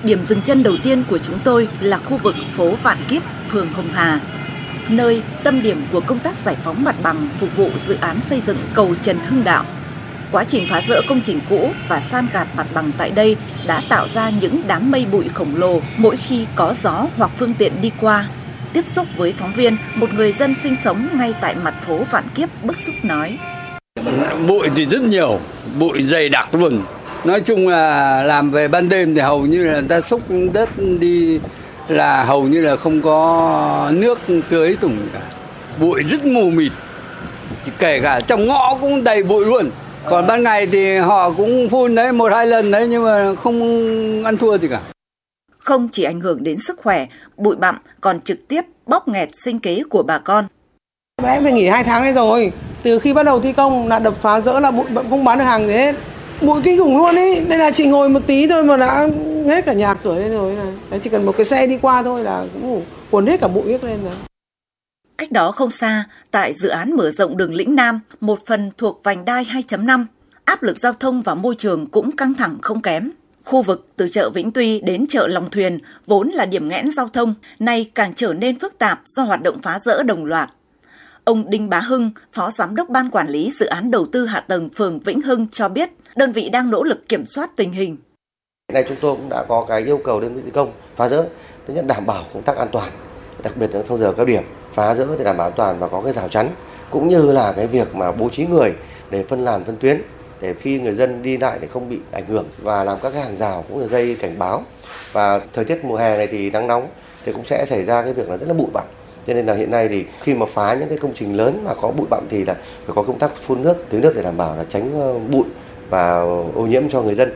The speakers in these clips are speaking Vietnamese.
Điểm dừng chân đầu tiên của chúng tôi là khu vực phố Vạn Kiếp, phường Hồng Hà, nơi tâm điểm của công tác giải phóng mặt bằng phục vụ dự án xây dựng cầu Trần Hưng Đạo. Quá trình phá dỡ công trình cũ và san gạt mặt bằng tại đây đã tạo ra những đám mây bụi khổng lồ mỗi khi có gió hoặc phương tiện đi qua. Tiếp xúc với phóng viên, một người dân sinh sống ngay tại mặt phố Vạn Kiếp bức xúc nói: Bụi thì rất nhiều, bụi dày đặc luôn. Nói chung là làm về ban đêm thì hầu như là người ta xúc đất đi là hầu như là không có nước tưới tủng cả. Bụi rất mù mịt, kể cả trong ngõ cũng đầy bụi luôn. Còn ban ngày thì họ cũng phun đấy 1-2 lần đấy nhưng mà không ăn thua gì cả. Không chỉ ảnh hưởng đến sức khỏe, bụi bặm còn trực tiếp bóp nghẹt sinh kế của bà con. Em phải nghỉ 2 tháng nay rồi. Từ khi bắt đầu thi công là đập phá rỡ là bụi bặm không bán được hàng gì hết. Bụi kinh khủng luôn ấy. Đây là chị ngồi một tí thôi mà đã hết cả nhà cửa lên rồi này. Đấy, chỉ cần một cái xe đi qua thôi là cũng cuốn hết cả bụi hết lên rồi. Cách đó không xa, tại dự án mở rộng đường Lĩnh Nam, một phần thuộc vành đai 2.5, áp lực giao thông và môi trường cũng căng thẳng không kém. Khu vực từ chợ Vĩnh Tuy đến chợ Lòng Thuyền vốn là điểm nghẽn giao thông, nay càng trở nên phức tạp do hoạt động phá rỡ đồng loạt. Ông Đinh Bá Hưng, Phó Giám đốc Ban Quản lý Dự án Đầu tư Hạ tầng phường Vĩnh Hưng cho biết, đơn vị đang nỗ lực kiểm soát tình hình. Hiện nay chúng tôi cũng đã có cái yêu cầu đơn vị thi công phá rỡ, thứ nhất đảm bảo công tác an toàn, đặc biệt là trong giờ cao điểm, phá rỡ thì đảm bảo an toàn và có cái rào chắn, cũng như là cái việc mà bố trí người để phân làn phân tuyến, để khi người dân đi lại để không bị ảnh hưởng, và làm các cái hàng rào cũng là dây cảnh báo. Và thời tiết mùa hè này thì nắng nóng thì cũng sẽ xảy ra cái việc là rất là bụi bặm. Cho nên là hiện nay thì khi mà phá những cái công trình lớn mà có bụi bặm thì là phải có công tác phun nước, tưới nước để đảm bảo là tránh bụi và ô nhiễm cho người dân.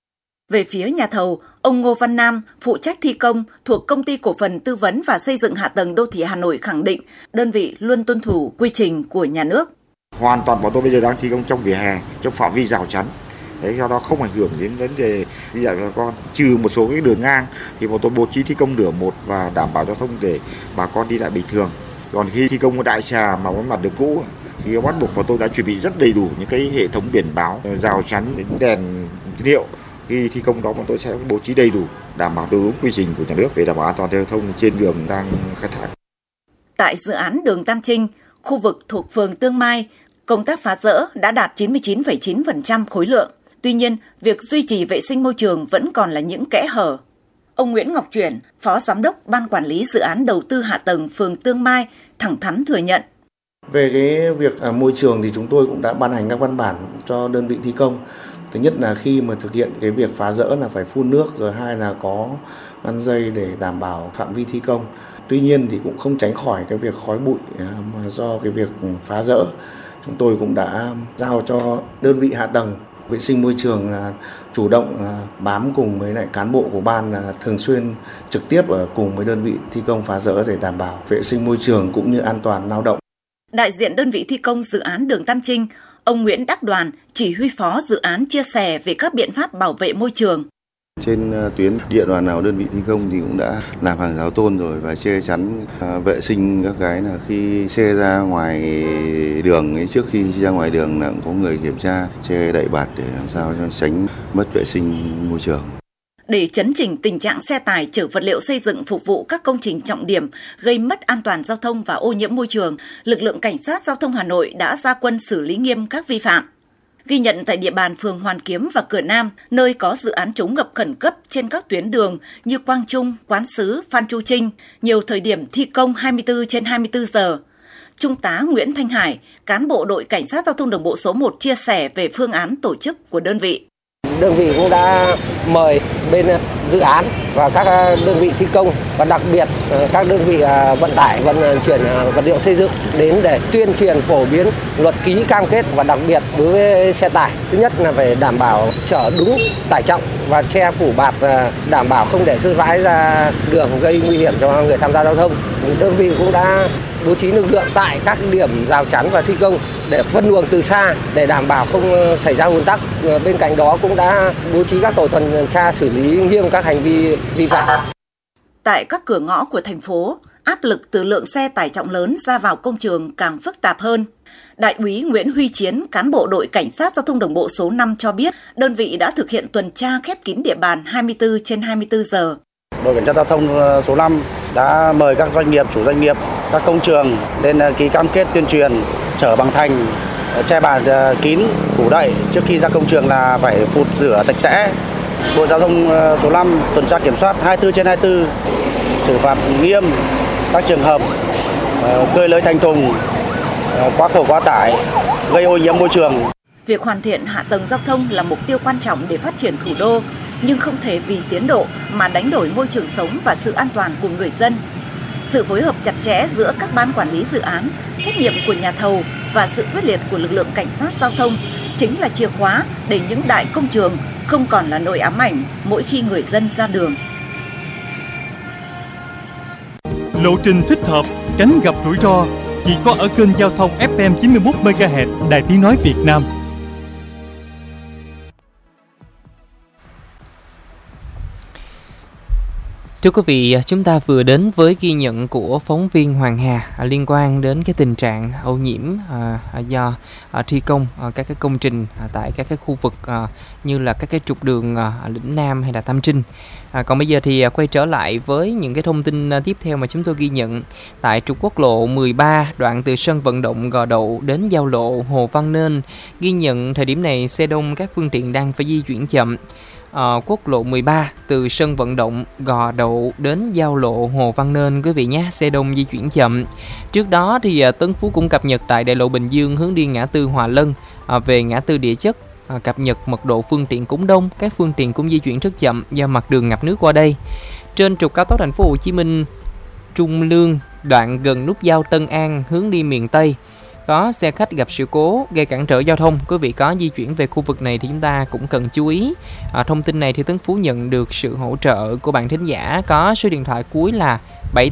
Về phía nhà thầu, ông Ngô Văn Nam, phụ trách thi công thuộc Công ty Cổ phần Tư vấn và Xây dựng Hạ tầng Đô thị Hà Nội khẳng định đơn vị luôn tuân thủ quy trình của nhà nước. Hoàn toàn bọn tôi bây giờ đang thi công trong vỉa hè, trong phạm vi rào chắn. Đấy, do đó không ảnh hưởng đến vấn đề đi lại bà con. Trừ một số cái đường ngang thì bọn tôi bố trí thi công nửa một và đảm bảo giao thông để bà con đi lại bình thường. Còn khi thi công một đại trà mà cái mặt đường cũ thì bắt buộc bọn tôi đã chuẩn bị rất đầy đủ những cái hệ thống biển báo, rào chắn, đến đèn tín hiệu. Khi thi công đó bọn tôi sẽ bố trí đầy đủ, đảm bảo đúng quy trình của nhà nước về đảm bảo an toàn giao thông trên đường đang khai thác. Tại dự án đường Tam Trinh, khu vực thuộc phường Tương Mai, công tác phá rỡ đã đạt 99,9% khối lượng. Tuy nhiên, việc duy trì vệ sinh môi trường vẫn còn là những kẽ hở. Ông Nguyễn Ngọc Chuyển, Phó Giám đốc Ban Quản lý Dự án Đầu tư Hạ tầng phường Tương Mai, thẳng thắn thừa nhận. Về cái việc môi trường thì chúng tôi cũng đã ban hành các văn bản cho đơn vị thi công. Thứ nhất là khi mà thực hiện cái việc phá rỡ là phải phun nước, rồi hai là có băng dây để đảm bảo phạm vi thi công. Tuy nhiên thì cũng không tránh khỏi cái việc khói bụi mà do cái việc phá rỡ. Chúng tôi cũng đã giao cho đơn vị hạ tầng vệ sinh môi trường là chủ động bám cùng với lại cán bộ của ban là thường xuyên trực tiếp ở cùng với đơn vị thi công phá rỡ để đảm bảo vệ sinh môi trường cũng như an toàn lao động. Đại diện đơn vị thi công dự án đường Tam Trinh, ông Nguyễn Đắc Đoàn, chỉ huy phó dự án chia sẻ về các biện pháp bảo vệ môi trường. Trên tuyến địa đoàn nào đơn vị thi công thì cũng đã làm hàng rào tôn rồi và che chắn vệ sinh các cái là khi xe ra ngoài đường ấy, trước khi ra ngoài đường là cũng có người kiểm tra, che đậy bạt để làm sao cho tránh mất vệ sinh môi trường. Để chấn chỉnh tình trạng xe tải chở vật liệu xây dựng phục vụ các công trình trọng điểm gây mất an toàn giao thông và ô nhiễm môi trường, lực lượng Cảnh sát Giao thông Hà Nội đã ra quân xử lý nghiêm các vi phạm. Ghi nhận tại địa bàn phường Hoàn Kiếm và Cửa Nam, nơi có dự án chống ngập khẩn cấp trên các tuyến đường như Quang Trung, Quán Sứ, Phan Chu Trinh, nhiều thời điểm thi công 24/24 giờ. Trung tá Nguyễn Thanh Hải, cán bộ đội Cảnh sát Giao thông Đường bộ số 1 chia sẻ về phương án tổ chức của đơn vị. Đơn vị cũng đã mời bên dự án và các đơn vị thi công và đặc biệt các đơn vị vận tải vận chuyển vật liệu xây dựng đến để tuyên truyền phổ biến luật ký cam kết, và đặc biệt đối với xe tải, thứ nhất là phải đảm bảo chở đúng tải trọng và che phủ bạt đảm bảo không để rơi vãi ra đường gây nguy hiểm cho người tham gia giao thông. Đơn vị cũng đã bố trí lực lượng tại các điểm rào chắn và thi công để phân luồng từ xa để đảm bảo không xảy ra ùn tắc. Bên cạnh đó cũng đã bố trí các tổ tuần tra xử lý nghiêm các hành vi vi phạm. Tại các cửa ngõ của thành phố, áp lực từ lượng xe tải trọng lớn ra vào công trường càng phức tạp hơn. Đại úy Nguyễn Huy Chiến, cán bộ đội Cảnh sát Giao thông Đường bộ số 5 cho biết, đơn vị đã thực hiện tuần tra khép kín địa bàn 24/24 giờ. Đội Cảnh sát Giao thông số 5 đã mời các doanh nghiệp, chủ doanh nghiệp, các công trường lên ký cam kết tuyên truyền chở bằng thành, che bạt kín, phủ đậy trước khi ra công trường là phải phụt rửa sạch sẽ. Đội Giao thông số 5 tuần tra kiểm soát 24/24, xử phạt nghiêm các trường hợp cơi nới thành thùng, quá khổ quá tải, gây ô nhiễm môi trường. Việc hoàn thiện hạ tầng giao thông là mục tiêu quan trọng để phát triển thủ đô, nhưng không thể vì tiến độ mà đánh đổi môi trường sống và sự an toàn của người dân. Sự phối hợp chặt chẽ giữa các ban quản lý dự án, trách nhiệm của nhà thầu và sự quyết liệt của lực lượng cảnh sát giao thông chính là chìa khóa để những đại công trường không còn là nỗi ám ảnh mỗi khi người dân ra đường. Lộ trình thích hợp, tránh gặp rủi ro chỉ có ở kênh giao thông FM 91 MHz Đài Tiếng nói Việt Nam. Thưa quý vị, chúng ta vừa đến với ghi nhận của phóng viên Hoàng Hà liên quan đến cái tình trạng ô nhiễm do thi công các cái công trình tại các cái khu vực như là các cái trục đường Lĩnh Nam hay là Tam Trinh. Còn bây giờ thì quay trở lại với những cái thông tin tiếp theo mà chúng tôi ghi nhận tại trục quốc lộ 13 đoạn từ sân vận động Gò Đậu đến giao lộ Hồ Văn Nên. Ghi nhận thời điểm này xe đông các phương tiện đang phải di chuyển chậm. Quốc lộ 13 từ sân vận động Gò Đậu đến giao lộ Hồ Văn Nên quý vị nhé, xe đông di chuyển chậm. Trước đó thì Tân Phú cũng cập nhật tại đại lộ Bình Dương hướng đi ngã tư Hòa Lân về ngã tư Địa Chất, cập nhật mật độ phương tiện cũng đông, các phương tiện cũng di chuyển rất chậm do mặt đường ngập nước qua đây. Trên trục cao tốc Thành phố Hồ Chí Minh Trung Lương đoạn gần nút giao Tân An hướng đi miền Tây có xe khách gặp sự cố gây cản trở giao thông. Quý vị có di chuyển về khu vực này thì chúng ta cũng cần chú ý. Thông tin này thì Tấn Phú nhận được sự hỗ trợ của bạn thính giả có số điện thoại cuối là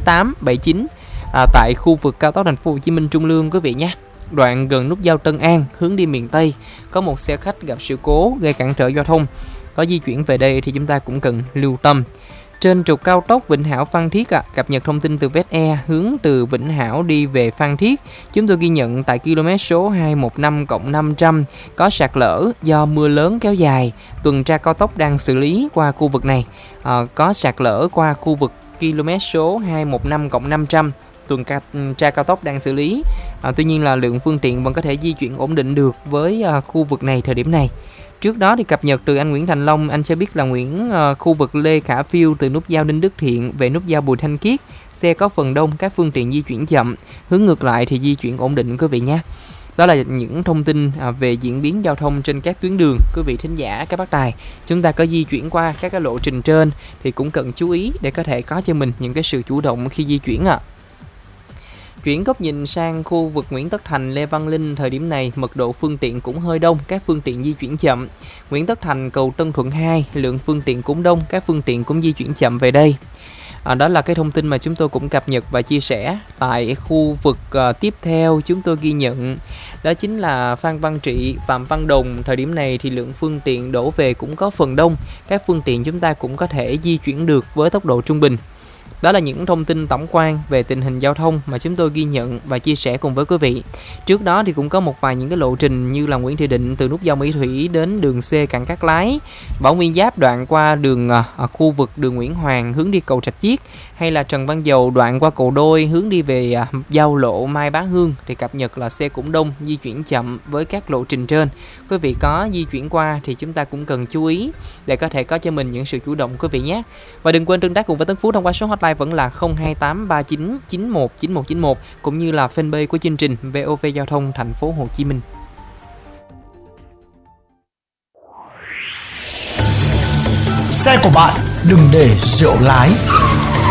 7879 tại khu vực cao tốc Thành phố Hồ Chí Minh Trung Lương quý vị nhé. Đoạn gần nút giao Tân An hướng đi miền Tây có một xe khách gặp sự cố gây cản trở giao thông. Có di chuyển về đây thì chúng ta cũng cần lưu tâm. Trên trục cao tốc Vĩnh Hảo Phan Thiết cập nhật thông tin từ VSE hướng từ Vĩnh Hảo đi về Phan Thiết. Chúng tôi ghi nhận tại km số 215+500 có sạt lở do mưa lớn kéo dài. Tuần tra cao tốc đang xử lý qua khu vực này. Có sạt lở qua khu vực km số 215+500. Tuần tra cao tốc đang xử lý. Tuy nhiên là lượng phương tiện vẫn có thể di chuyển ổn định được với khu vực này thời điểm này. Trước đó thì cập nhật từ anh Nguyễn Thành Long, anh cho biết là khu vực Lê Khả Phiêu từ nút giao Đinh Đức Thiện về nút giao Bùi Thanh Khiết, xe có phần đông, các phương tiện di chuyển chậm, hướng ngược lại thì di chuyển ổn định quý vị nhé. Đó là những thông tin về diễn biến giao thông trên các tuyến đường. Quý vị thính giả, các bác tài, chúng ta có di chuyển qua các cái lộ trình trên thì cũng cần chú ý để có thể có cho mình những cái sự chủ động khi di chuyển Chuyển góc nhìn sang khu vực Nguyễn Tất Thành, Lê Văn Linh, thời điểm này mật độ phương tiện cũng hơi đông, các phương tiện di chuyển chậm. Nguyễn Tất Thành, cầu Tân Thuận 2, lượng phương tiện cũng đông, các phương tiện cũng di chuyển chậm về đây. Đó là cái thông tin mà chúng tôi cũng cập nhật và chia sẻ. Tại khu vực tiếp theo chúng tôi ghi nhận đó chính là Phan Văn Trị, Phạm Văn Đồng. Thời điểm này thì lượng phương tiện đổ về cũng có phần đông, các phương tiện chúng ta cũng có thể di chuyển được với tốc độ trung bình. Đó là những thông tin tổng quan về tình hình giao thông mà chúng tôi ghi nhận và chia sẻ cùng với quý vị. Trước đó thì cũng có một vài những cái lộ trình như là Nguyễn Thị Định từ nút giao Mỹ Thủy đến đường C Cảng Cát Lái, Võ Nguyên Giáp đoạn qua đường khu vực đường Nguyễn Hoàng hướng đi cầu Trạch Chiết, hay là Trần Văn Dầu đoạn qua cầu Đôi hướng đi về giao lộ Mai Bá Hương thì cập nhật là xe cũng đông, di chuyển chậm với các lộ trình trên. Quý vị có di chuyển qua thì chúng ta cũng cần chú ý để có thể có cho mình những sự chủ động quý vị nhé. Và đừng quên tương tác cùng với Tấn Phú thông qua số hotline vẫn là 02839 91 9191 cũng như là fanpage của chương trình VOV Giao thông Thành phố Hồ Chí Minh. Xe của bạn đừng để rượu lái.